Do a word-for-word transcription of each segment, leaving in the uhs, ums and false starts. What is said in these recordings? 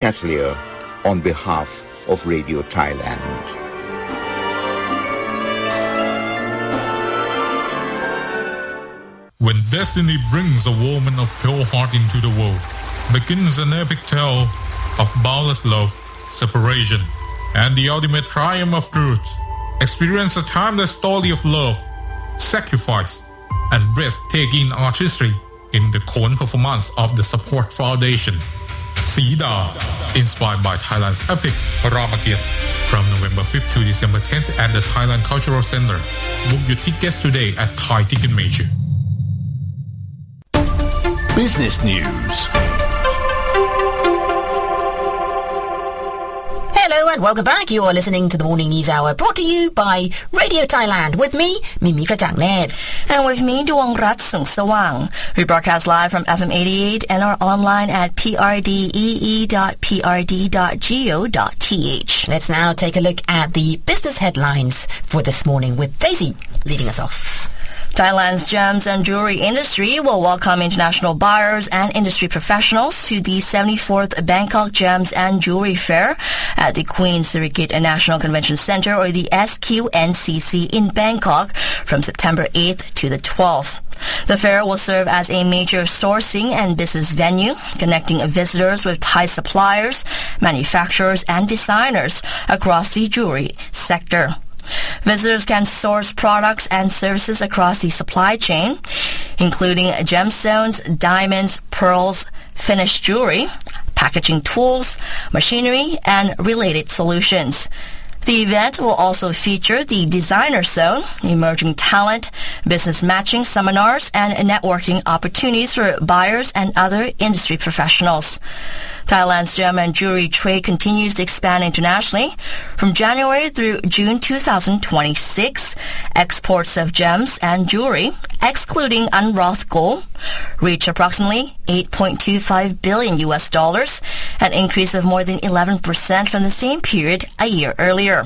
Catalier on behalf of Radio Thailand. When destiny brings a woman of pure heart into the world, begins an epic tale of boundless love, separation, and the ultimate triumph of truth. Experience a timeless story of love, sacrifice, and breathtaking artistry in the Khon performance of the Support Foundation. Sida, inspired by Thailand's epic Ramakiat, from November fifth to December tenth at the Thailand Cultural Center. Book your tickets today at Thai Ticket Major. Business News. Hello and welcome back. You are listening to the Morning News Hour, brought to you by Radio Thailand. With me, Mimi Krajangnet. And with me, Duongrat Sung Sawang. We broadcast live from F M eighty-eight and are online at p r d e e dot p r d dot go dot t h. Let's now take a look at the business headlines for this morning with Daisy leading us off. Thailand's gems and jewelry industry will welcome international buyers and industry professionals to the seventy-fourth Bangkok Gems and Jewelry Fair at the Queen Sirikit National Convention Center, or the S Q N C C, in Bangkok from September eighth to the twelfth. The fair will serve as a major sourcing and business venue, connecting visitors with Thai suppliers, manufacturers, and designers across the jewelry sector. Visitors can source products and services across the supply chain, including gemstones, diamonds, pearls, finished jewelry, packaging tools, machinery, and related solutions. The event will also feature the Designer Zone, emerging talent, business matching seminars, and networking opportunities for buyers and other industry professionals. Thailand's gem and jewelry trade continues to expand internationally. From January through June two thousand twenty-six, exports of gems and jewelry, excluding unwrought gold, reached approximately eight point two five billion U S dollars, an increase of more than eleven percent from the same period a year earlier.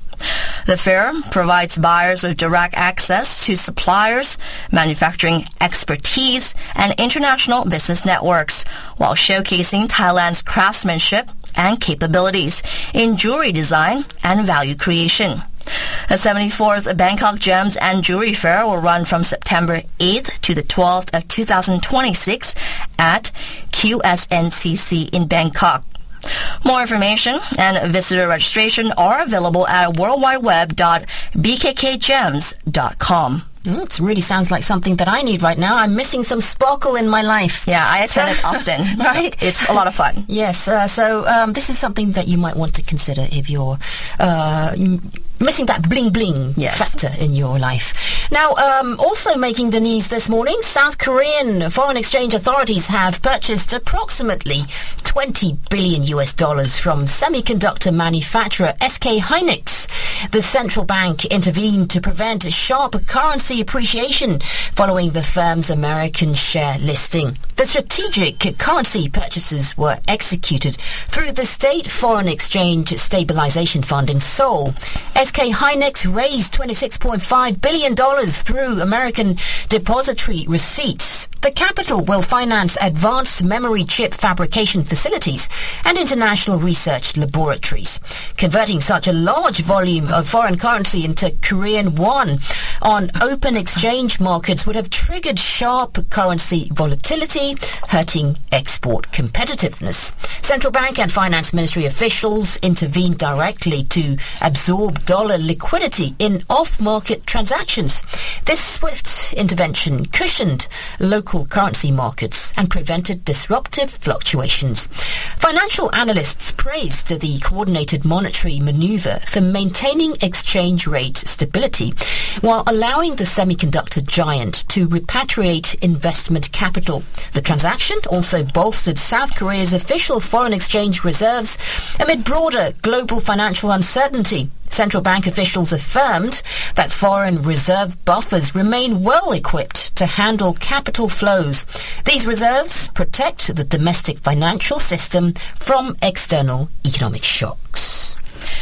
The fair provides buyers with direct access to suppliers, manufacturing expertise, and international business networks, while showcasing Thailand's craftsmanship and capabilities in jewelry design and value creation. The seventy-fourth Bangkok Gems and Jewelry Fair will run from September eighth to the twelfth of two thousand twenty-six at Q S N C C in Bangkok. More information and visitor registration are available at world wide web dot b k k gems dot com. Mm, it really sounds like something that I need right now. I'm missing some sparkle in my life. Yeah, I attend it often. Right? So it's a lot of fun. Yes, uh, so um, this is something that you might want to consider if you're uh, missing that bling-bling yes. factor in your life. Now, um, also making the news this morning, South Korean foreign exchange authorities have purchased approximately twenty billion U S dollars from semiconductor manufacturer S K Hynix. The central bank intervened to prevent sharp currency appreciation following the firm's American share listing. The strategic currency purchases were executed through the State Foreign Exchange Stabilization Fund in Seoul. S K Hynix raised twenty-six point five billion dollars through American depository receipts. The capital will finance advanced memory chip fabrication facilities and international research laboratories. Converting such a large volume of foreign currency into Korean won on open exchange markets would have triggered sharp currency volatility, hurting export competitiveness. Central bank and finance ministry officials intervened directly to absorb dollar liquidity in off-market transactions. This swift intervention cushioned local currency markets and prevented disruptive fluctuations. Financial analysts praised the coordinated monetary maneuver for maintaining exchange rate stability while allowing the semiconductor giant to repatriate investment capital. The transaction also bolstered South Korea's official foreign exchange reserves amid broader global financial uncertainty. Central bank officials affirmed that foreign reserve buffers remain well equipped to handle capital flows. These reserves protect the domestic financial system from external economic shocks.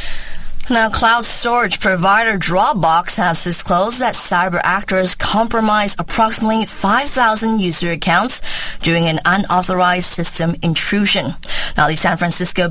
Now, cloud storage provider Dropbox has disclosed that cyber actors compromised approximately five thousand user accounts during an unauthorized system intrusion. Now, the San Francisco